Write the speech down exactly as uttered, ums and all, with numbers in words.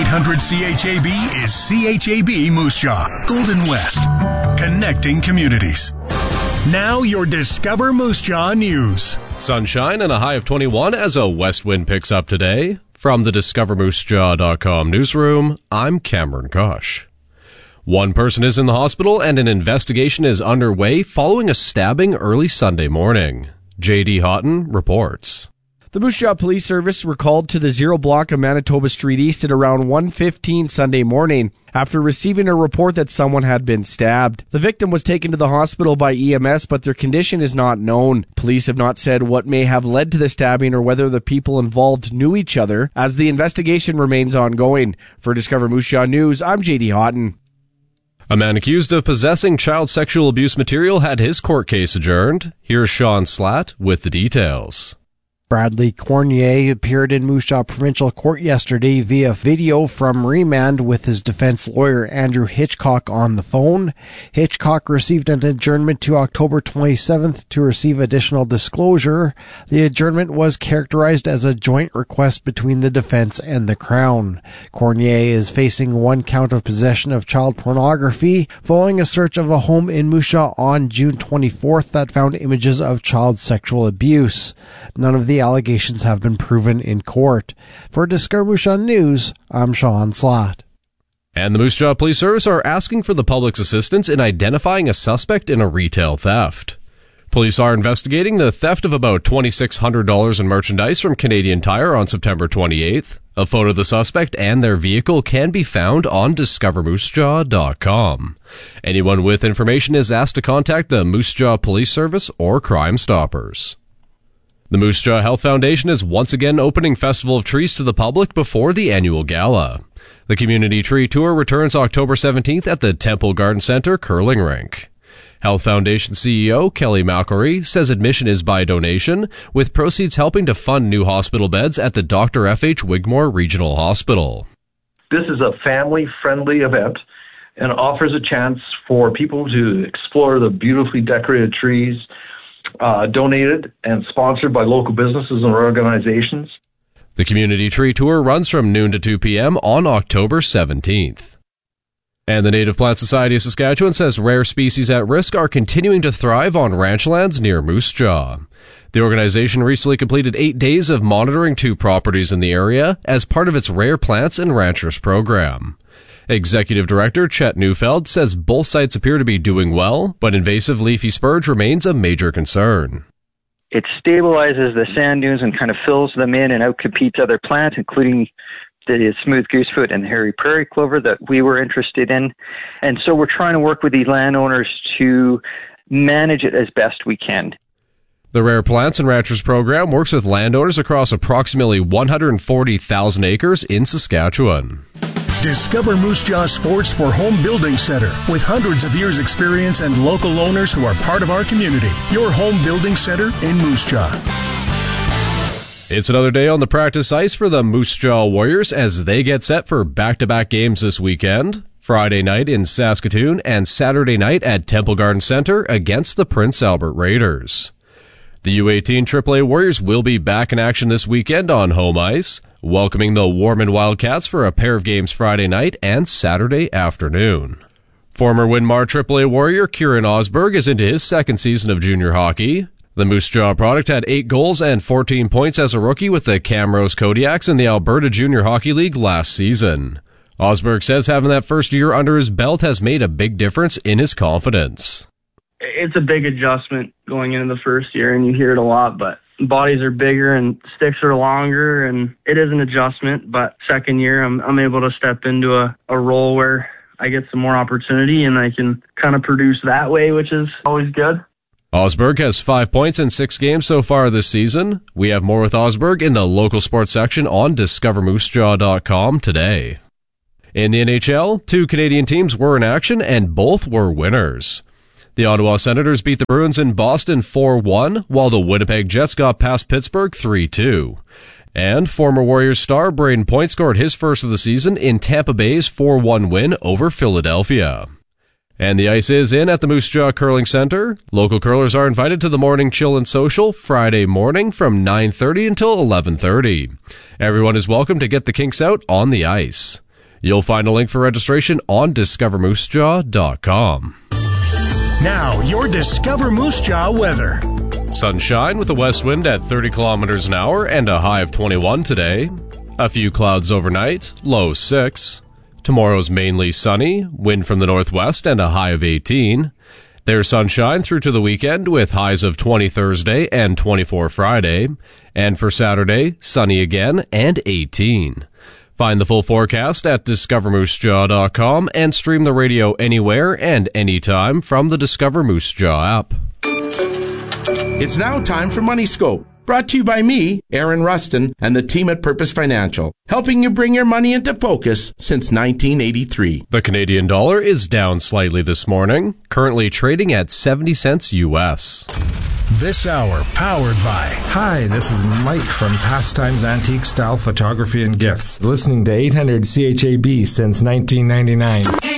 hundred C H A B is C H A B Moose Jaw, Golden West, connecting communities. Now your Discover Moose Jaw news. Sunshine and a high of twenty-one as a west wind picks up today. From the discover moose jaw dot com newsroom, I'm Cameron Kosh. One person is in the hospital and an investigation is underway following a stabbing early Sunday morning. J D Houghton reports. The Moose Jaw Police Service were called to the Zero Block of Manitoba Street East at around one fifteen Sunday morning after receiving a report that someone had been stabbed. The victim was taken to the hospital by E M S, but their condition is not known. Police have not said what may have led to the stabbing or whether the people involved knew each other, as the investigation remains ongoing. For Discover Moose Jaw News, I'm J D Houghton. A man accused of possessing child sexual abuse material had his court case adjourned. Here's Sean Slatt with the details. Bradley Cornier appeared in Moose Jaw Provincial Court yesterday via video from remand with his defense lawyer Andrew Hitchcock on the phone. Hitchcock received an adjournment to October twenty-seventh to receive additional disclosure. The adjournment was characterized as a joint request between the defense and the Crown. Cornier is facing one count of possession of child pornography following a search of a home in Moose Jaw on June twenty-fourth that found images of child sexual abuse. None of the allegations have been proven in court. For Discover Moose Jaw News, I'm Sean Slatt. And the Moose Jaw Police Service are asking for the public's assistance in identifying a suspect in a retail theft. Police are investigating the theft of about two thousand six hundred dollars in merchandise from Canadian Tire on September twenty-eighth. A photo of the suspect and their vehicle can be found on discover moose jaw dot com. Anyone with information is asked to contact the Moose Jaw Police Service or Crime Stoppers. The Moose Jaw Health Foundation is once again opening Festival of Trees to the public before the annual gala. The Community Tree Tour returns October seventeenth at the Temple Garden Center Curling Rink. Health Foundation C E O Kelly Malcory says admission is by donation, with proceeds helping to fund new hospital beds at the Doctor F H Wigmore Regional Hospital. This is a family-friendly event and offers a chance for people to explore the beautifully decorated trees Uh, donated and sponsored by local businesses and organizations. The Community Tree Tour runs from noon to two p.m. on October seventeenth. And the Native Plant Society of Saskatchewan says rare species at risk are continuing to thrive on ranch lands near Moose Jaw. The organization recently completed eight days of monitoring two properties in the area as part of its Rare Plants and Ranchers program. Executive Director Chet Neufeld says both sites appear to be doing well, but invasive leafy spurge remains a major concern. It stabilizes the sand dunes and kind of fills them in and outcompetes other plants, including the smooth goosefoot and the hairy prairie clover that we were interested in. And so we're trying to work with these landowners to manage it as best we can. The Rare Plants and Ranchers program works with landowners across approximately one hundred forty thousand acres in Saskatchewan. Discover Moose Jaw Sports for Home Building Center. With hundreds of years experience and local owners who are part of our community. Your home building center in Moose Jaw. It's another day on the practice ice for the Moose Jaw Warriors as they get set for back-to-back games this weekend. Friday night in Saskatoon and Saturday night at Temple Garden Center against the Prince Albert Raiders. The U eighteen triple A Warriors will be back in action this weekend on home ice, welcoming the Warman Wildcats for a pair of games Friday night and Saturday afternoon. Former Winmar triple A Warrior Kieran Osberg is into his second season of junior hockey. The Moose Jaw product had eight goals and fourteen points as a rookie with the Camrose Kodiaks in the Alberta Junior Hockey League last season. Osberg says having that first year under his belt has made a big difference in his confidence. It's a big adjustment going into the first year, and you hear it a lot, but bodies are bigger and sticks are longer, and it is an adjustment. But second year, I'm I'm able to step into a, a role where I get some more opportunity, and I can kind of produce that way, which is always good. Osberg has five points in six games so far this season. We have more with Osberg in the local sports section on discover moose jaw dot com today. In the N H L, two Canadian teams were in action, and both were winners. The Ottawa Senators beat the Bruins in Boston four one, while the Winnipeg Jets got past Pittsburgh three two. And former Warriors star Brayden Point scored his first of the season in Tampa Bay's four one win over Philadelphia. And the ice is in at the Moose Jaw Curling Center. Local curlers are invited to the Morning Chill and Social Friday morning from nine thirty until eleven thirty. Everyone is welcome to get the kinks out on the ice. You'll find a link for registration on discover moose jaw dot com. Now, your Discover Moose Jaw weather. Sunshine with a west wind at thirty kilometers an hour and a high of twenty-one today. A few clouds overnight, low six. Tomorrow's mainly sunny, wind from the northwest and a high of eighteen. There's sunshine through to the weekend with highs of twenty Thursday and twenty-four Friday. And for Saturday, sunny again and eighteen. Find the full forecast at discover moose jaw dot com and stream the radio anywhere and anytime from the Discover Moose Jaw app. It's now time for Money Scope, brought to you by me, Aaron Rustin, and the team at Purpose Financial, helping you bring your money into focus since nineteen eighty-three. The Canadian dollar is down slightly this morning, currently trading at seventy cents U S. This hour powered by... Hi, this is Mike from Pastimes Antique Style Photography and Gifts, listening to eight hundred C H A B since nineteen ninety-nine.